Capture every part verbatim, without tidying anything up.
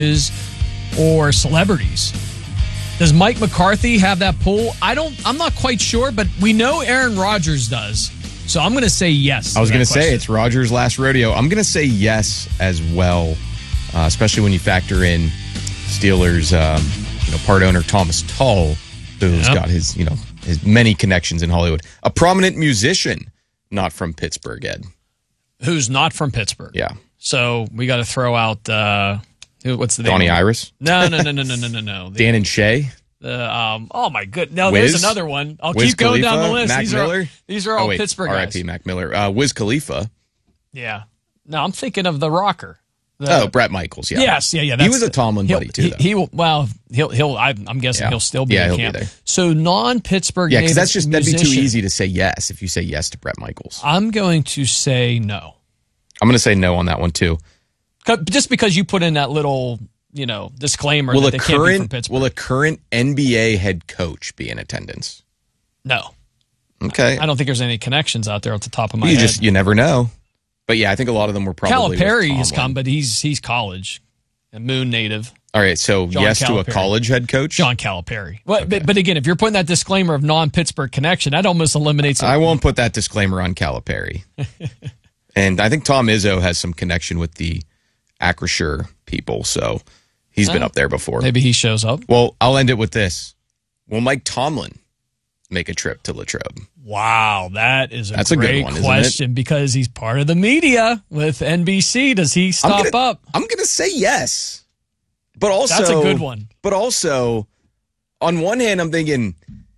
or celebrities. Does Mike McCarthy have that pull? I don't. I'm not quite sure, but we know Aaron Rodgers does. So I'm going to say yes. I was going to say it's Rodgers' last rodeo. I'm going to say yes as well, uh, especially when you factor in Steelers, um, you know, part owner Thomas Tull, who's yep. got his, you know, his many connections in Hollywood. A prominent musician, not from Pittsburgh, Ed. Who's not from Pittsburgh? Yeah. So we got to throw out. Uh, what's the name? Donnie Iris? No, no, no, no, no, no, no, no. The, Dan and Shay? Uh, um, oh my goodness! No, Wiz? There's another one. I'll Wiz keep going Khalifa? down the list. Mac these Miller? are these are all oh, wait, Pittsburgh R I guys. P Mac Miller. Uh, Wiz Khalifa. Yeah. No, I'm thinking of the rocker. The, oh, Brett Michaels. Yeah. Yes. Yeah. Yeah. He was a Tomlin buddy too. He, though. he will. Well, he'll. He'll. I, I'm guessing yeah. he'll still be yeah, in he'll camp. Be there. So non-Pittsburgh. Yeah, because that's just musician, that'd be too easy to say yes if you say yes to Brett Michaels. I'm going to say no. I'm going to say no on that one too. Just because you put in that little, you know, disclaimer will that a they current, can't be from Pittsburgh. Will a current N B A head coach be in attendance? No. Okay. I don't think there's any connections out there off the top of my you head. Just you never know. But yeah, I think a lot of them were probably. Calipari has come, but he's he's college, a Moon native. All right, so John yes Calipari. to a college head coach? John Calipari. Well, okay. but, but again, if you're putting that disclaimer of non-Pittsburgh connection, that almost eliminates it. I won't put that disclaimer on Calipari. And I think Tom Izzo has some connection with the Acrisure people, so he's oh, been up there before. Maybe he shows up. Well, I'll end it with this. Will Mike Tomlin make a trip to Latrobe? Wow, that is a That's great a good one, question isn't it? Because he's part of the media with N B C. Does he stop I'm gonna, up? I'm going to say yes. But also, that's a good one. But also, on one hand, I'm thinking,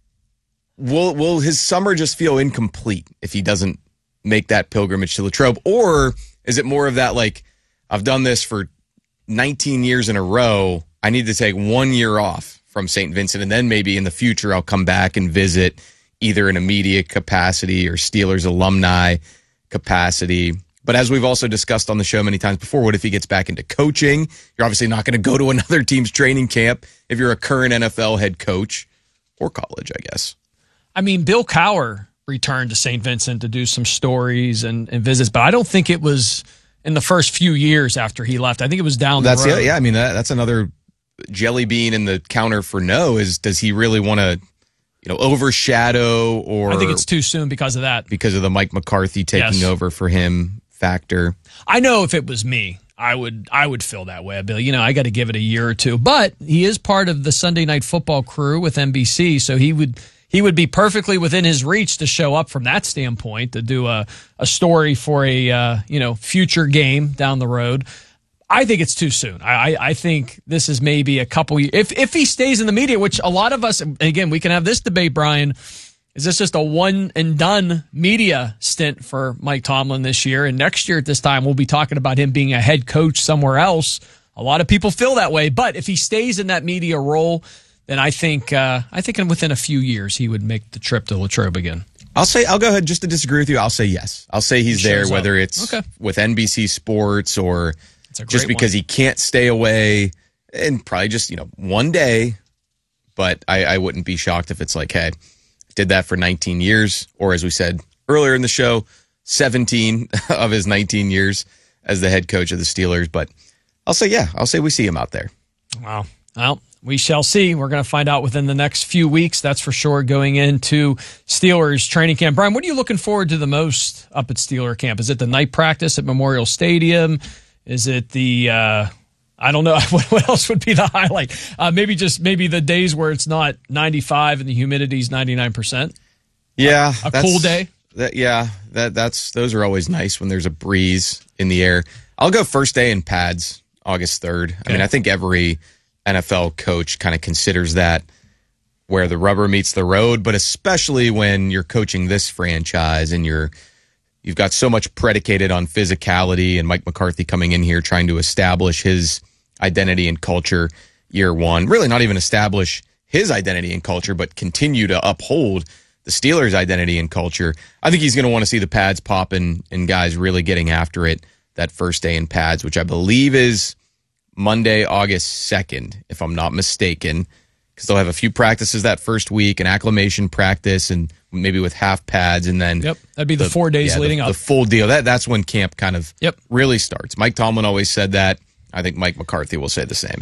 will will his summer just feel incomplete if he doesn't make that pilgrimage to Latrobe? Or is it more of that, like, I've done this for nineteen years in a row, I need to take one year off from Saint Vincent, and then maybe in the future I'll come back and visit either in a media capacity or Steelers alumni capacity. But as we've also discussed on the show many times before, what if he gets back into coaching? You're obviously not going to go to another team's training camp if you're a current N F L head coach or college, I guess. I mean, Bill Cowher returned to Saint Vincent to do some stories and, and visits, but I don't think it was in the first few years after he left. I think it was down that's the road. Yeah, yeah, I mean, that, that's another jelly bean in the counter for no is, does he really want to, you know, overshadow or... I think it's too soon because of that. Because of the Mike McCarthy taking yes. over for him factor. I know if it was me, I would I would feel that way. I'd be like, you know, I got to give it a year or two. But he is part of the Sunday Night Football crew with N B C, so he would he would be perfectly within his reach to show up from that standpoint, to do a, a story for a uh, you know future game down the road. I think it's too soon. I, I think this is maybe a couple years. If, if he stays in the media, which a lot of us, again, we can have this debate, Brian, is this just a one and done media stint for Mike Tomlin this year? And next year at this time, we'll be talking about him being a head coach somewhere else. A lot of people feel that way. But if he stays in that media role, then I think uh, I think within a few years he would make the trip to Latrobe again. I'll say, I'll go ahead just to disagree with you. I'll say yes. I'll say he's he there, whether up. it's okay. with N B C Sports or just because one. he can't stay away, and probably just, you know, one day. But I, I wouldn't be shocked if it's like, hey, did that for nineteen years, or as we said earlier in the show, seventeen of his nineteen years as the head coach of the Steelers. But I'll say, yeah, I'll say we see him out there. Wow. Well, we shall see. We're going to find out within the next few weeks, that's for sure, going into Steelers training camp. Brian, what are you looking forward to the most up at Steeler camp? Is it the night practice at Memorial Stadium? Is it the, uh, I don't know, what else would be the highlight? Uh, maybe just maybe the days where it's not ninety-five and the humidity's ninety-nine percent? Yeah. A, a cool day? That, yeah, that that's those are always nice when there's a breeze in the air. I'll go first day in pads, August third. Okay. I mean, I think every N F L coach kind of considers that where the rubber meets the road, but especially when you're coaching this franchise and you're you've got so much predicated on physicality, and Mike McCarthy coming in here trying to establish his identity and culture year one. Really not even establish his identity and culture, but continue to uphold the Steelers' identity and culture. I think he's going to want to see the pads popping and guys really getting after it that first day in pads, which I believe is Monday, August second, if I'm not mistaken, because they'll have a few practices that first week, an acclimation practice, and maybe with half pads, and then yep, that'd be the, the four days yeah, leading the, up. The full deal. That that's when camp kind of yep. really starts. Mike Tomlin always said that. I think Mike McCarthy will say the same.